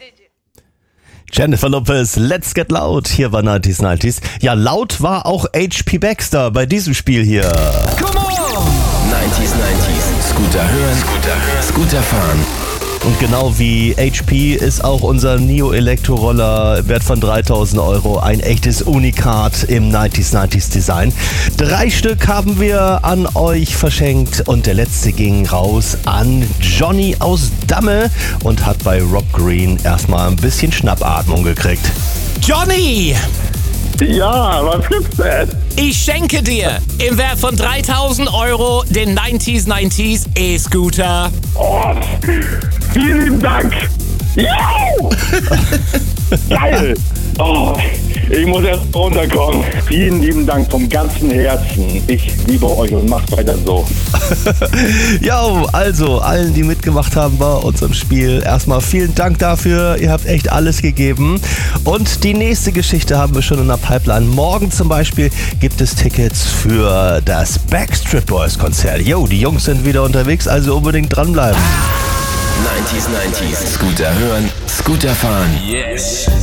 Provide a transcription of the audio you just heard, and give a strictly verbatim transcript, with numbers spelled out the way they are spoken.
Jennifer Lopez, Let's Get Loud. Hier war neunzig neunzig. Ja, laut war auch H P Baxter bei diesem Spiel hier. Come on! neunzig neunzig. Scooter hören, Scooter hören, Scooter fahren. Und genau wie H P ist auch unser Neo-Elektro-Roller im Wert von dreitausend Euro ein echtes Unikat im neunzig neunzig Design. Drei Stück haben wir an euch verschenkt und der letzte ging raus an Johnny aus Damme und hat bei Rob Green erstmal ein bisschen Schnappatmung gekriegt. Johnny! Ja, was gibt's denn? Ich schenke dir im Wert von dreitausend Euro den neunzig neunzig E-Scooter. Oh, vielen lieben Dank. Jau! Geil. Oh, ich muss erst runterkommen. Vielen lieben Dank vom ganzen Herzen. Ich liebe euch und macht weiter so. Ja, also allen, die mitgemacht haben bei unserem Spiel, erstmal vielen Dank dafür. Ihr habt echt alles gegeben. Und die nächste Geschichte haben wir schon in der Pipeline. Morgen zum Beispiel gibt es Tickets für das Backstreet Boys Konzert. Jo, die Jungs sind wieder unterwegs, also unbedingt dranbleiben. neunzig neunzig. Scooter hören, Scooter fahren. Yes!